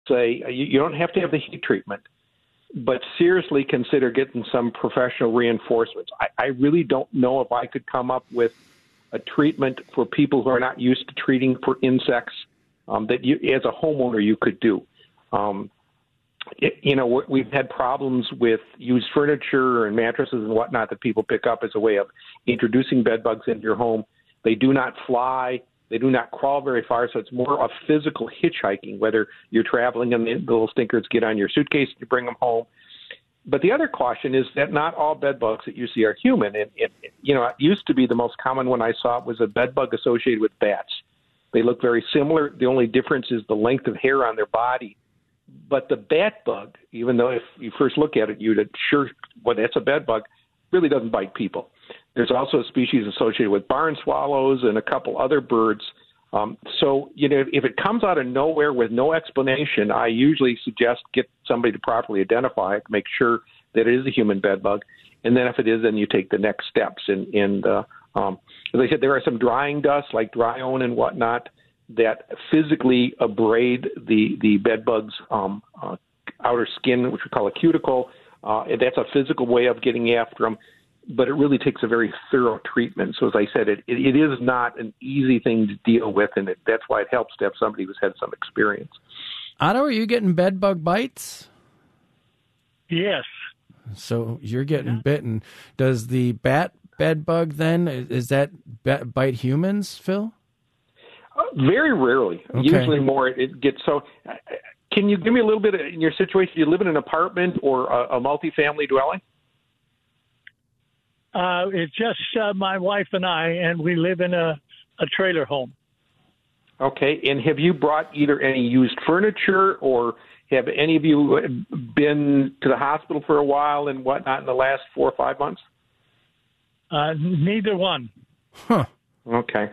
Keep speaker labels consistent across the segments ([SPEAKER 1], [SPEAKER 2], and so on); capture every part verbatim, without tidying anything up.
[SPEAKER 1] say you, you don't have to have the heat treatment, but seriously consider getting some professional reinforcements. I, I really don't know if I could come up with a treatment for people who are not used to treating for insects um, that you, as a homeowner, you could do. Um, it, you know, we've had problems with used furniture and mattresses and whatnot that people pick up as a way of introducing bed bugs into your home. They do not fly. They do not crawl very far, so it's more of physical hitchhiking, whether you're traveling and the little stinkers get on your suitcase and you bring them home. But the other caution is that not all bed bugs that you see are human. And, and you know, it used to be the most common one I saw was a bed bug associated with bats. They look very similar. The only difference is the length of hair on their body. But the bat bug, even though if you first look at it, you'd sure, well, that's a bed bug, really doesn't bite people. There's also a species associated with barn swallows and a couple other birds. Um, so, you know, if it comes out of nowhere with no explanation, I usually suggest get somebody to properly identify it, make sure that it is a human bed bug. And then if it is, then you take the next steps. And, and uh, um, as I said, there are some drying dusts like Dryone and whatnot that physically abrade the, the bed bug's um, uh, outer skin, which we call a cuticle. Uh, and that's a physical way of getting after them. But it really takes a very thorough treatment. So as I said, it, it, it is not an easy thing to deal with, and it, that's why it helps to have somebody who's had some experience.
[SPEAKER 2] Otto, are you getting bed bug bites?
[SPEAKER 3] Yes.
[SPEAKER 2] So you're getting yeah. bitten. Does the bat bed bug then, is that bat, bite humans, Phil?
[SPEAKER 1] Uh, very rarely. Okay. Usually more it, it gets so... Uh, can you give me a little bit of, in your situation, do you live in an apartment or a, a multifamily dwelling?
[SPEAKER 3] Uh, it's just uh, my wife and I, and we live in a, a trailer home.
[SPEAKER 1] Okay, and have you brought either any used furniture or have any of you been to the hospital for a while and whatnot in the last four or five months? Uh,
[SPEAKER 3] neither one.
[SPEAKER 2] Huh.
[SPEAKER 1] Okay.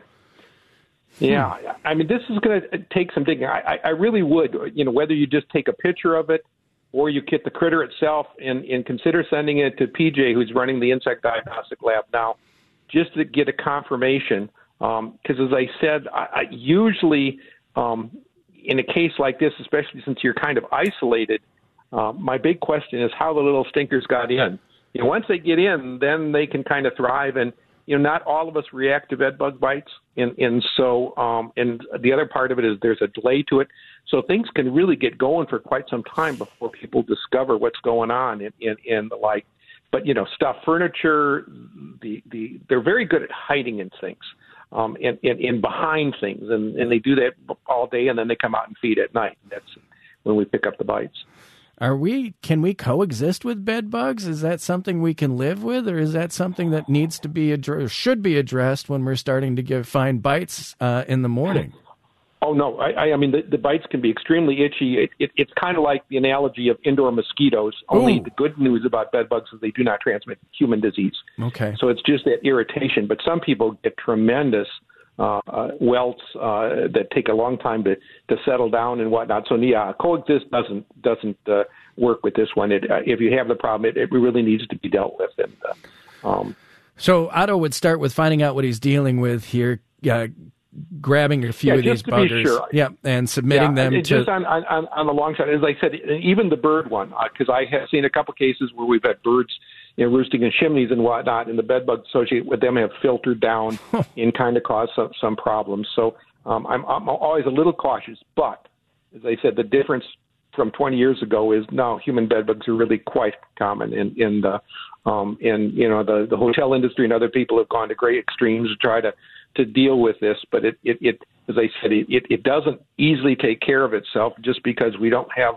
[SPEAKER 1] Yeah, hmm. I mean, this is going to take some digging. I, I really would, you know, whether you just take a picture of it or you get the critter itself and, and consider sending it to P J, who's running the insect diagnostic lab now, just to get a confirmation. Because um, as I said, I, I usually um, in a case like this, especially since you're kind of isolated, uh, my big question is how the little stinkers got in. You know, once they get in, then they can kind of thrive. And, you know, not all of us react to bed bug bites. And, and so, um, and the other part of it is there's a delay to it. So things can really get going for quite some time before people discover what's going on and, and, and the like. But, you know, stuffed furniture, the, the, they're very good at hiding in things um, and, and, and behind things. And, and they do that all day, and then they come out and feed at night. That's when we pick up the bites.
[SPEAKER 2] Are we, can we coexist with bed bugs? Is that something we can live with, or is that something that needs to be addressed, should be addressed when we're starting to give find bites uh, in the morning?
[SPEAKER 1] Oh, no. I, I mean, the, the bites can be extremely itchy. It, it, it's kind of like the analogy of indoor mosquitoes. Only
[SPEAKER 2] Ooh.
[SPEAKER 1] The good news about bed bugs is they do not transmit human disease.
[SPEAKER 2] Okay.
[SPEAKER 1] So it's just that irritation. But some people get tremendous uh, uh, welts uh, that take a long time to, to settle down and whatnot. So, yeah, coexist doesn't doesn't uh, work with this one. It, uh, if you have the problem, it, it really needs to be dealt with. And uh, um,
[SPEAKER 2] So Otto would start with finding out what he's dealing with here, uh, grabbing a few
[SPEAKER 1] yeah,
[SPEAKER 2] of these
[SPEAKER 1] to
[SPEAKER 2] buggers,
[SPEAKER 1] sure.
[SPEAKER 2] yeah, and submitting
[SPEAKER 1] yeah,
[SPEAKER 2] them
[SPEAKER 1] it,
[SPEAKER 2] to.
[SPEAKER 1] Just on, on, on the long shot, as I said, even the bird one, because uh, I have seen a couple cases where we've had birds, you know, roosting in chimneys and whatnot, and the bed bugs associated with them have filtered down and kind of caused some, some problems. So um, I'm, I'm always a little cautious. But as I said, the difference from twenty years ago is now human bed bugs are really quite common, and and uh, um, and you know the the hotel industry and other people have gone to great extremes to try to. to deal with this, but it, it, it as I said, it, it doesn't easily take care of itself just because we don't have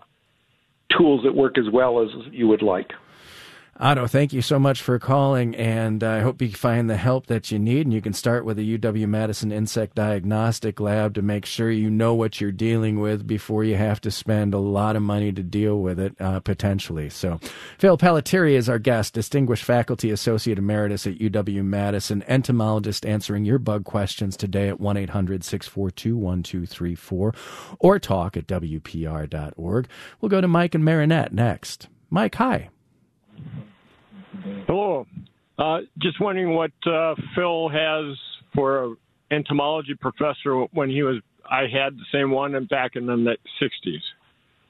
[SPEAKER 1] tools that work as well as you would like.
[SPEAKER 2] Otto, thank you so much for calling, and I hope you find the help that you need, and you can start with the U W-Madison Insect Diagnostic Lab to make sure you know what you're dealing with before you have to spend a lot of money to deal with it, uh, potentially. So Phil Pelletieri is our guest, Distinguished Faculty Associate Emeritus at U W-Madison, entomologist answering your bug questions today at one eight hundred six four two one two three four or talk at W P R dot org. We'll go to Mike and Marinette next. Mike, hi.
[SPEAKER 4] Hello. Uh, just wondering what uh, Phil has for an entomology professor when he was, I had the same one back in the sixties.